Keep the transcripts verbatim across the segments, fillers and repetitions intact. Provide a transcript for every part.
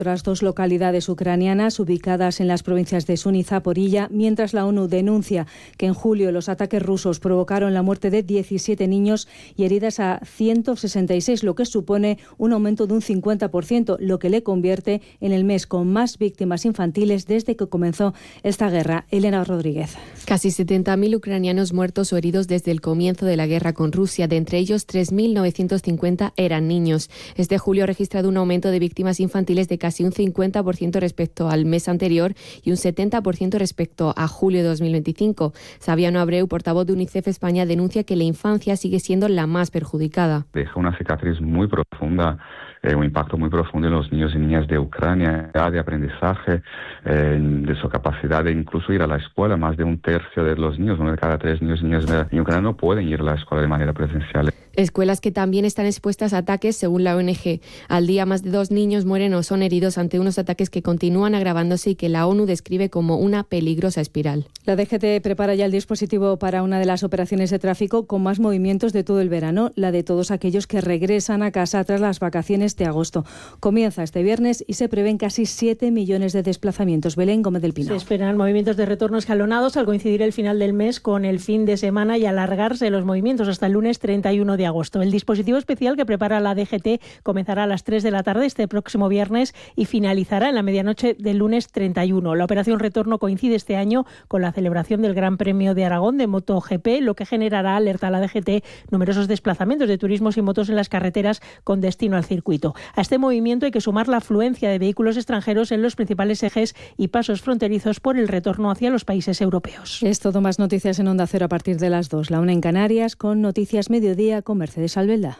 Otras dos localidades ucranianas ubicadas en las provincias de Sun y Zaporilla, mientras la ONU denuncia que en julio los ataques rusos provocaron la muerte de diecisiete niños y heridas a ciento sesenta y seis, lo que supone un aumento de un cincuenta por ciento, lo que le convierte en el mes con más víctimas infantiles desde que comenzó esta guerra. Elena Rodríguez. Casi setenta mil ucranianos muertos o heridos desde el comienzo de la guerra con Rusia. De entre ellos, tres mil novecientos cincuenta eran niños. Este julio ha registrado un aumento de víctimas infantiles de casi un cincuenta por ciento respecto al mes anterior y un setenta por ciento respecto a julio de dos mil veinticinco. Sabiano Abreu, portavoz de UNICEF España, denuncia que la infancia sigue siendo la más perjudicada. Deja una cicatriz muy profunda, eh, un impacto muy profundo en los niños y niñas de Ucrania, de aprendizaje, eh, de su capacidad de incluso ir a la escuela. Más de un tercio de los niños, uno de cada tres niños y niñas en Ucrania no pueden ir a la escuela de manera presencial. Escuelas que también están expuestas a ataques, según la O N G. Al día, más de dos niños mueren o son heridos ante unos ataques que continúan agravándose y que la ONU describe como una peligrosa espiral. La D G T prepara ya el dispositivo para una de las operaciones de tráfico con más movimientos de todo el verano, la de todos aquellos que regresan a casa tras las vacaciones de agosto. Comienza este viernes y se prevén casi siete millones de desplazamientos. Belén Gómez del Pino. Se esperan movimientos de retorno escalonados al coincidir el final del mes con el fin de semana y alargarse los movimientos hasta el lunes treinta y uno de agosto. El dispositivo especial que prepara la D G T comenzará a las tres de la tarde este próximo viernes y finalizará en la medianoche del lunes treinta y uno. La operación retorno coincide este año con la celebración del Gran Premio de Aragón de MotoGP, lo que generará, alerta a la D G T, numerosos desplazamientos de turismos y motos en las carreteras con destino al circuito. A este movimiento hay que sumar la afluencia de vehículos extranjeros en los principales ejes y pasos fronterizos por el retorno hacia los países europeos. Es todo, más noticias en Onda Cero a partir de las dos. La una en Canarias, con Noticias Mediodía con Mercedes Albelda.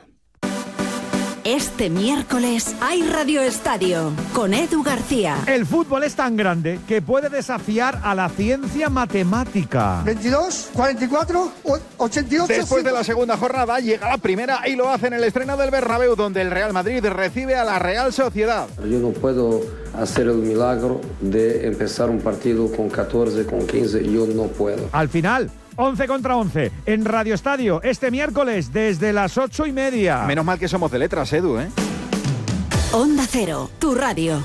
Este miércoles hay Radio Estadio con Edu García. El fútbol es tan grande que puede desafiar a la ciencia matemática. veintidós, cuarenta y cuatro, ochenta y ocho. Después de la segunda jornada llega la primera y lo hace en el estreno del Bernabéu, donde el Real Madrid recibe a la Real Sociedad. Yo no puedo hacer el milagro de empezar un partido con catorce, con quince, yo no puedo. Al final, once contra once en Radio Estadio este miércoles desde las ocho y media. Menos mal que somos de letras, Edu, ¿eh? Onda Cero, tu radio.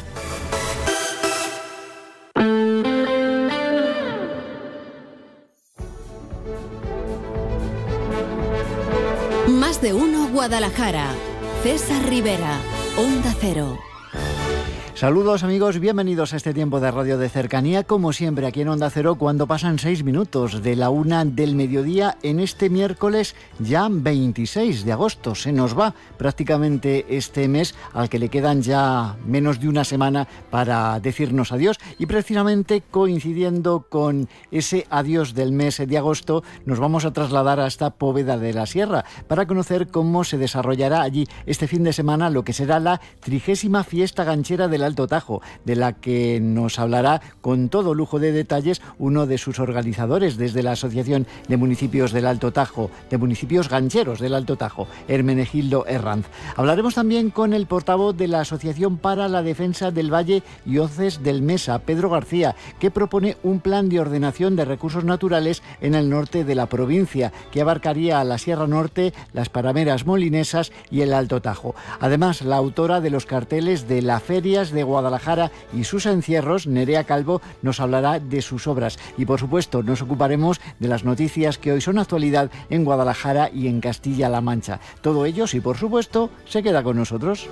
Más de uno Guadalajara. César Rivera, Onda Cero. Saludos amigos, bienvenidos a este tiempo de radio de cercanía, como siempre aquí en Onda Cero, cuando pasan seis minutos de la una del mediodía en este miércoles ya veintiséis de agosto. Se nos va prácticamente este mes al que le quedan ya menos de una semana para decirnos adiós, y precisamente coincidiendo con ese adiós del mes de agosto nos vamos a trasladar hasta Póveda de la Sierra para conocer cómo se desarrollará allí este fin de semana lo que será la trigésima fiesta ganchera de la Alto Tajo, de la que nos hablará con todo lujo de detalles uno de sus organizadores desde la Asociación de Municipios del Alto Tajo, de Municipios Gancheros del Alto Tajo, Hermenegildo Herranz. Hablaremos también con el portavoz de la Asociación para la Defensa del Valle y Hoces del Mesa, Pedro García, que propone un plan de ordenación de recursos naturales en el norte de la provincia, que abarcaría a la Sierra Norte, las Parameras Molinesas y el Alto Tajo. Además, la autora de los carteles de las ferias de Guadalajara y sus encierros, Nerea Calvo, nos hablará de sus obras. Y por supuesto nos ocuparemos de las noticias que hoy son actualidad en Guadalajara y en Castilla-La Mancha. Todo ello, si por supuesto, se queda con nosotros.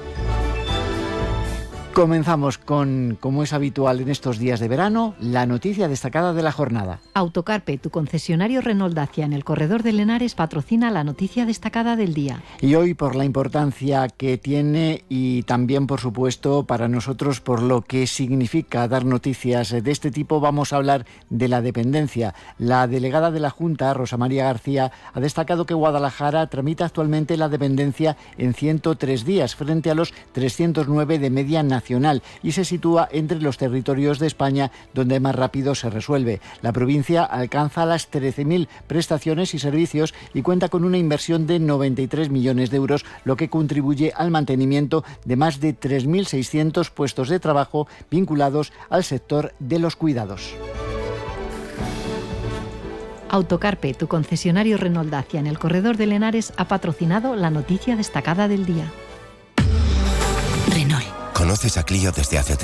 Comenzamos con, como es habitual en estos días de verano, la noticia destacada de la jornada. Autocarpe, tu concesionario Renault Dacia en el corredor de Lenares, patrocina la noticia destacada del día. Y hoy, por la importancia que tiene y también, por supuesto, para nosotros por lo que significa dar noticias de este tipo, vamos a hablar de la dependencia. La delegada de la Junta, Rosa María García, ha destacado que Guadalajara tramita actualmente la dependencia en ciento tres días, frente a los trescientos nueve de media nacional, y se sitúa entre los territorios de España donde más rápido se resuelve. La provincia alcanza las trece mil prestaciones y servicios y cuenta con una inversión de noventa y tres millones de euros, lo que contribuye al mantenimiento de más de tres mil seiscientos puestos de trabajo vinculados al sector de los cuidados. Autocarpe, tu concesionario Renault Dacia en el corredor de Lenares, ha patrocinado la noticia destacada del día. Renault. Conoces a Clio desde hace